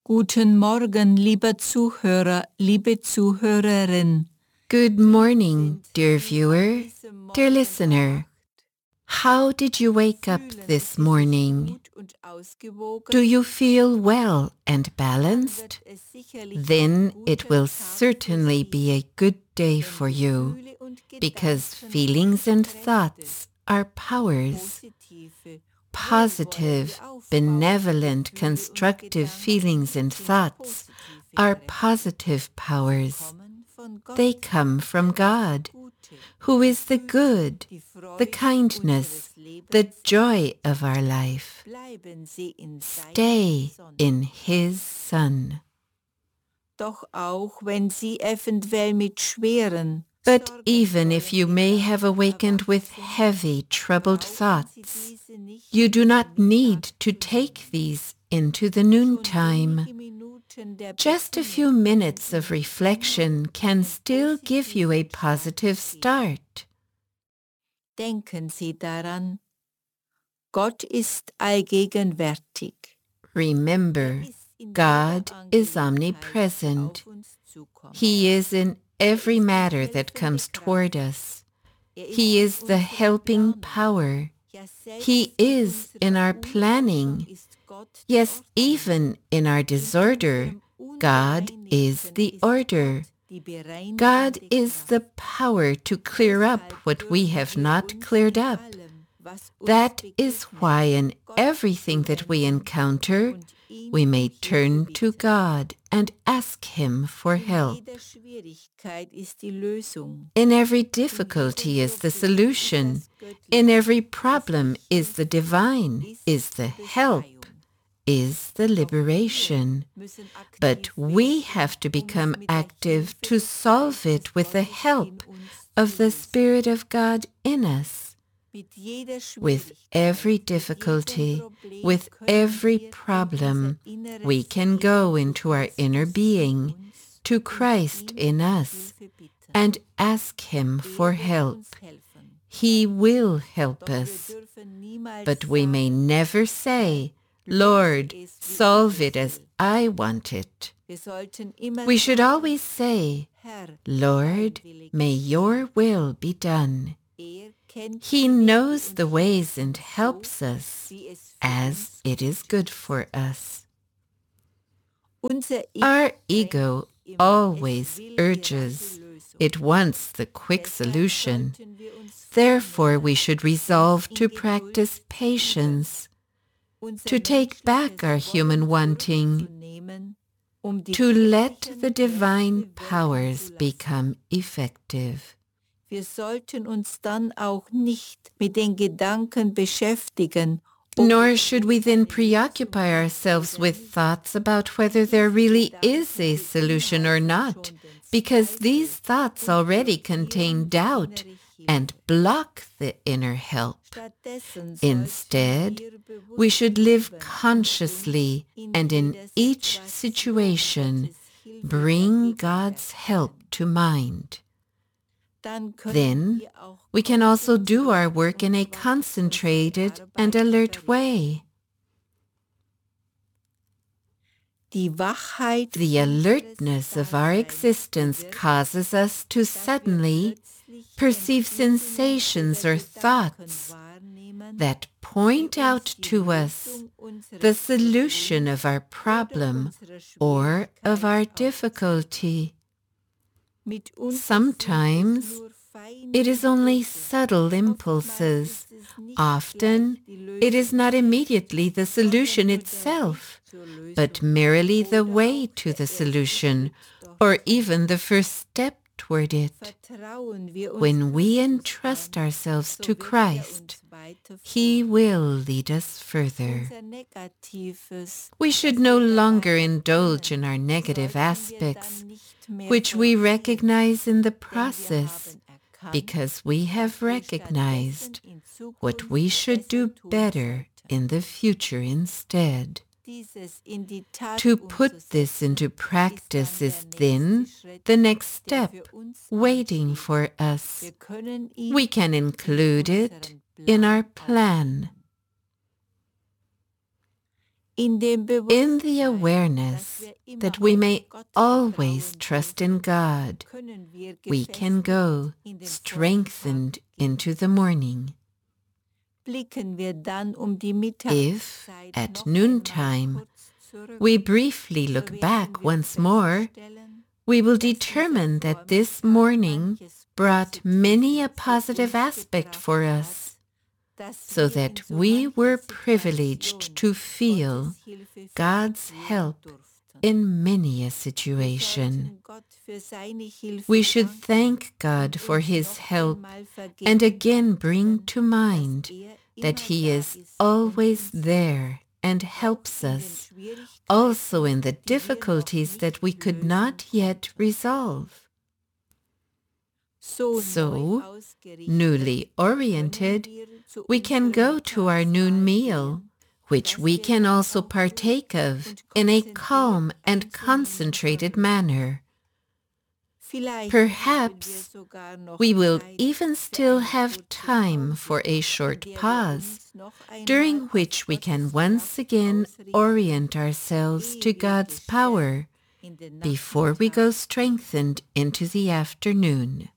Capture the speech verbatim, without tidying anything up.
Guten Morgen, lieber Zuhörer, liebe Zuhörerin. Good morning, dear viewer, dear listener. How did you wake up this morning? Do you feel well and balanced? Then it will certainly be a good day for you, because feelings and thoughts are powers. Positive, benevolent, constructive feelings and thoughts are positive powers. They come from God, who is the good, the kindness, the joy of our life. Stay in His Son. But even if you may have awakened with heavy, troubled thoughts, you do not need to take these into the noontime. Just a few minutes of reflection can still give you a positive start. Denken Sie daran, Gott ist allgegenwärtig. Remember, God is omnipresent. He is in every matter that comes toward us. He is the helping power. He is in our planning. Yes, even in our disorder, God is the order. God is the power to clear up what we have not cleared up. That is why in everything that we encounter, we may turn to God and ask Him for help. In every difficulty is the solution. In every problem is the divine, is the help, is the liberation. But we have to become active to solve it with the help of the Spirit of God in us. With every difficulty, with every problem, we can go into our inner being, to Christ in us, and ask Him for help. He will help us. But we may never say, Lord, solve it as I want it. We should always say, Lord, may your will be done. He knows the ways and helps us as it is good for us. Our ego always urges, it wants the quick solution. Therefore, we should resolve to practice patience, to take back our human wanting, to let the divine powers become effective. Wir sollten uns dann auch nicht mit den Gedanken beschäftigen. Nor should we then preoccupy ourselves with thoughts about whether there really is a solution or not, because these thoughts already contain doubt and block the inner help. Instead, we should live consciously and in each situation bring God's help to mind. Then we can also do our work in a concentrated and alert way. The alertness of our existence causes us to suddenly perceive sensations or thoughts that point out to us the solution of our problem or of our difficulty. Sometimes it is only subtle impulses. Often it is not immediately the solution itself, but merely the way to the solution, or even the first step toward it. When we entrust ourselves to Christ, He will lead us further. We should no longer indulge in our negative aspects, which we recognize in the process, because we have recognized what we should do better in the future instead. To put this into practice is then the next step waiting for us. We can include it in our plan. In dem In the awareness that we may always trust in God, we can go strengthened into the morning. blicken wir dann um die If, Mittagszeit at noch noontime, einmal kurz zurück, we briefly look so back werden wir once more, feststellen, we will dass dieser determine that this Vormittag morning manches brought many a Positive positive zu uns aspect gebracht for hat, us, dass so wir that in so we mancher were Situation privileged to feel Gottes Hilfe God's spüren help durften. in many a Wir situation. sollten Gott für seine Hilfe We should danken thank God und for uns His noch help einmal and vergegenwärtigen, again bring to mind dass er that immer He da is ist always und uns there and auch helps in den us, Schwierigkeiten, also in the die wir noch difficulties that we nicht could lösen not yet konnten. resolve. So, So, neu ausgerichtet newly können oriented, wir zu we can unserem go to our noon meal, which we can also partake of in a calm and concentrated manner. Perhaps we will even still have time for a short pause, during which we can once again orient ourselves to God's power before we go strengthened into the afternoon.